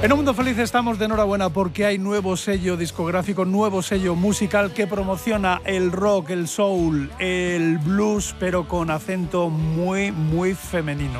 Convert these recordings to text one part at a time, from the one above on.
En Un Mundo Feliz estamos de enhorabuena porque hay nuevo sello discográfico, nuevo sello musical que promociona el rock, el soul, el blues, pero con acento muy, muy femenino.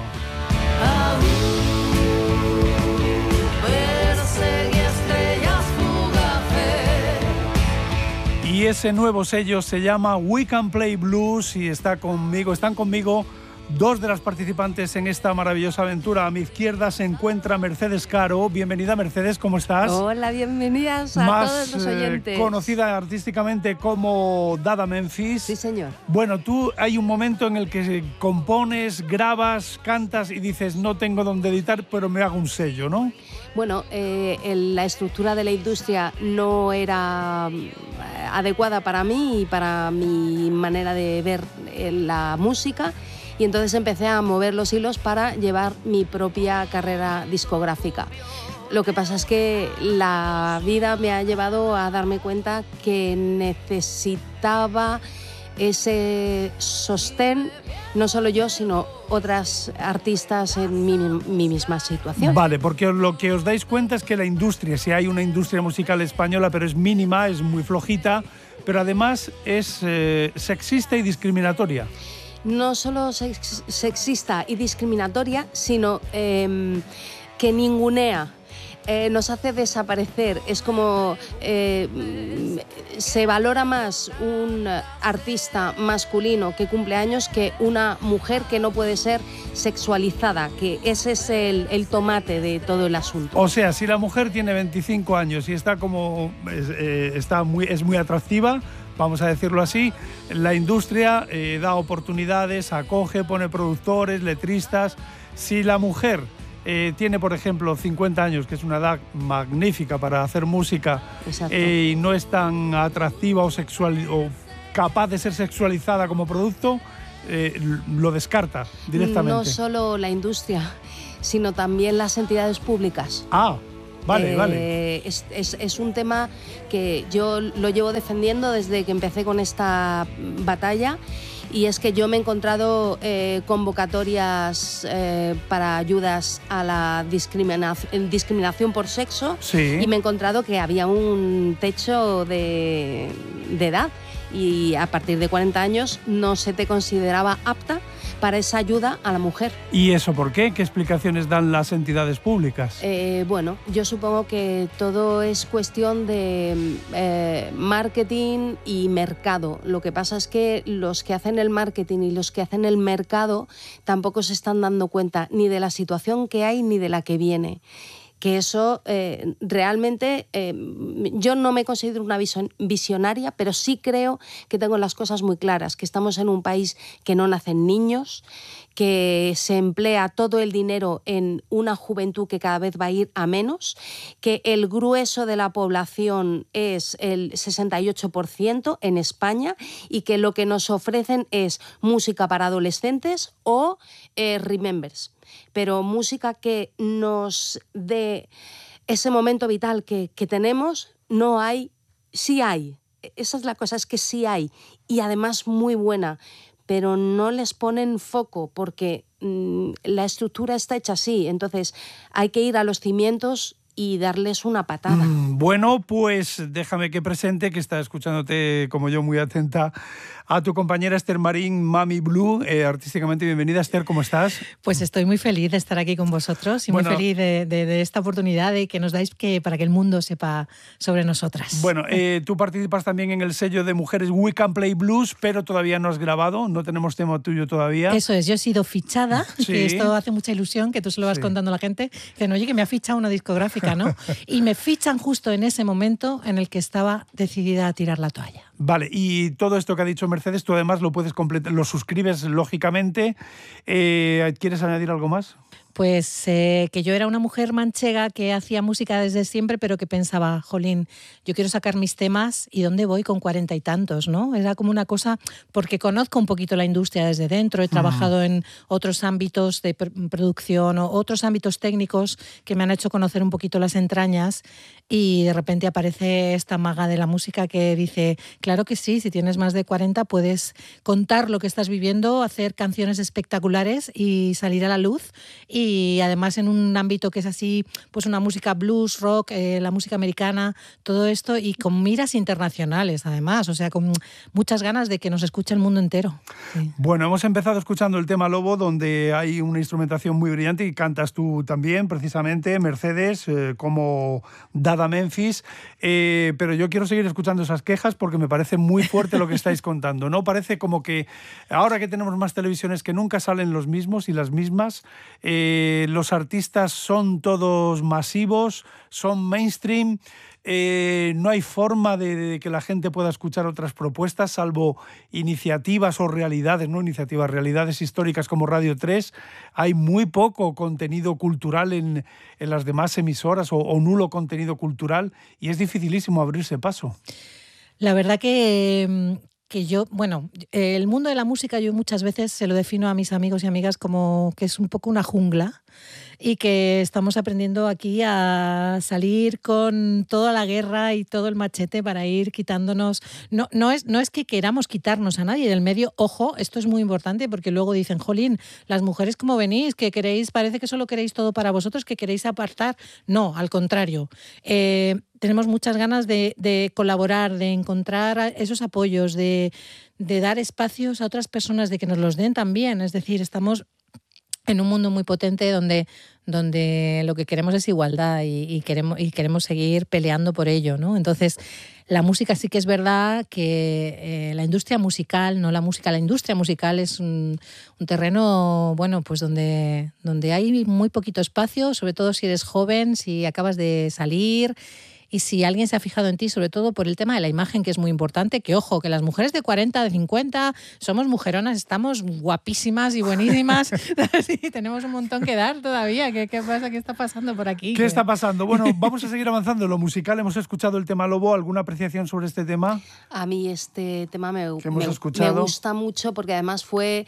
Y ese nuevo sello se llama We Can Play Blues y están conmigo dos de las participantes en esta maravillosa aventura. A mi izquierda se encuentra Mercedes Caro. Bienvenida, Mercedes, ¿cómo estás? Hola, bienvenidas a todos los oyentes. Conocida artísticamente como Dada Memphis. Sí, señor. Bueno, tú hay un momento en el que compones, grabas, cantas y dices no tengo dónde editar, pero me hago un sello, ¿no? Bueno, la estructura de la industria no era adecuada para mí y para mi manera de ver la música. Y entonces empecé a mover los hilos para llevar mi propia carrera discográfica. Lo que pasa es que la vida me ha llevado a darme cuenta que necesitaba ese sostén, no solo yo, sino otras artistas en mi misma situación. Vale, porque lo que os dais cuenta es que la industria, si hay una industria musical española, pero es mínima, es muy flojita, pero además es sexista y discriminatoria. No solo sexista y discriminatoria, sino que ningunea, nos hace desaparecer. Es como se valora más un artista masculino que cumple años que una mujer que no puede ser sexualizada, que ese es el tomate de todo el asunto. O sea, si la mujer tiene 25 años y está es muy atractiva, vamos a decirlo así, la industria da oportunidades, acoge, pone productores, letristas. Si la mujer tiene, por ejemplo, 50 años, que es una edad magnífica para hacer música, y no es tan atractiva o capaz de ser sexualizada como producto, lo descarta directamente. No solo la industria, sino también las entidades públicas. Vale. Es un tema que yo lo llevo defendiendo desde que empecé con esta batalla, y es que yo me he encontrado convocatorias para ayudas a la discriminación por sexo, sí. Y me he encontrado que había un techo de edad, y a partir de 40 años no se te consideraba apta para esa ayuda a la mujer. ¿Y eso por qué? ¿Qué explicaciones dan las entidades públicas? Bueno, yo supongo que todo es cuestión de marketing y mercado. Lo que pasa es que los que hacen el marketing y los que hacen el mercado tampoco se están dando cuenta ni de la situación que hay ni de la que viene. Que eso realmente, yo no me considero una visionaria, pero sí creo que tengo las cosas muy claras, que estamos en un país que no nacen niños, que se emplea todo el dinero en una juventud que cada vez va a ir a menos, que el grueso de la población es el 68% en España y que lo que nos ofrecen es música para adolescentes o remembers. Pero música que nos dé ese momento vital que tenemos, no hay, sí hay. Esa es la cosa, es que sí hay, y además muy buena, pero no les ponen foco porque la estructura está hecha así, entonces hay que ir a los cimientos y darles una patada. Bueno, pues déjame que presente, que está escuchándote como yo muy atenta, a tu compañera Esther Marín, Mami Blue, artísticamente. Bienvenida, Esther, ¿cómo estás? Pues estoy muy feliz de estar aquí con vosotros y muy feliz de esta oportunidad de que nos dais para que el mundo sepa sobre nosotras. Bueno, tú participas también en el sello de mujeres We Can Play Blues, pero todavía no has grabado, no tenemos tema tuyo todavía. Eso es, yo he sido fichada, sí. Que esto hace mucha ilusión, que tú se lo vas contando a la gente, que oye, que me ha fichado una discográfica, ¿no? Y me fichan justo en ese momento en el que estaba decidida a tirar la toalla. Vale, y todo esto que ha dicho Mercedes, tú además lo puedes completar, lo suscribes lógicamente. ¿Quieres añadir algo más? Pues que yo era una mujer manchega que hacía música desde siempre, pero que pensaba, jolín, yo quiero sacar mis temas y ¿dónde voy con 40 y tantos? ¿No? Era como una cosa, porque conozco un poquito la industria desde dentro, he trabajado en otros ámbitos de producción o otros ámbitos técnicos que me han hecho conocer un poquito las entrañas, y de repente aparece esta maga de la música que dice, claro que sí, si tienes más de 40 puedes contar lo que estás viviendo, hacer canciones espectaculares y salir a la luz y y además en un ámbito que es así, pues una música blues, rock, la música americana, todo esto y con miras internacionales además, o sea, con muchas ganas de que nos escuche el mundo entero. Sí. Bueno, hemos empezado escuchando el tema Lobo, donde hay una instrumentación muy brillante y cantas tú también, precisamente, Mercedes, como Dada Memphis, pero yo quiero seguir escuchando esas quejas porque me parece muy fuerte lo que estáis contando, ¿no? Parece como que ahora que tenemos más televisiones que nunca salen los mismos y las mismas, los artistas son todos masivos, son mainstream, no hay forma de que la gente pueda escuchar otras propuestas, salvo iniciativas o realidades, no iniciativas, realidades históricas como Radio 3. Hay muy poco contenido cultural en las demás emisoras o nulo contenido cultural y es dificilísimo abrirse paso. La verdad que yo, bueno, el mundo de la música yo muchas veces se lo defino a mis amigos y amigas como que es un poco una jungla y que estamos aprendiendo aquí a salir con toda la guerra y todo el machete para ir quitándonos. No es que queramos quitarnos a nadie del medio. Ojo, esto es muy importante porque luego dicen, jolín, las mujeres ¿cómo venís? Que queréis, parece que solo queréis todo para vosotros, que queréis apartar. No, al contrario. Tenemos muchas ganas de colaborar, de encontrar esos apoyos, de dar espacios a otras personas, de que nos los den también. Es decir, estamos en un mundo muy potente donde lo que queremos es igualdad y queremos seguir peleando por ello, ¿no? Entonces, la música sí que es verdad que la industria musical, no la música, la industria musical es un terreno, bueno, pues donde hay muy poquito espacio, sobre todo si eres joven, si acabas de salir. Y si alguien se ha fijado en ti, sobre todo por el tema de la imagen, que es muy importante, que ojo, que las mujeres de 40, de 50, somos mujeronas, estamos guapísimas y buenísimas. Sí, tenemos un montón que dar todavía. ¿Qué pasa? ¿Qué está pasando por aquí? ¿Qué está pasando? Bueno, vamos a seguir avanzando en lo musical. Hemos escuchado el tema Lobo. ¿Alguna apreciación sobre este tema? A mí este tema me gusta mucho porque además fue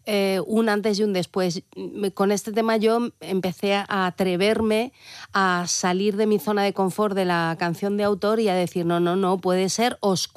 un antes y un después. Con este tema yo empecé a atreverme a salir de mi zona de confort de la canción de autor y a decir, no, puede ser oscuro.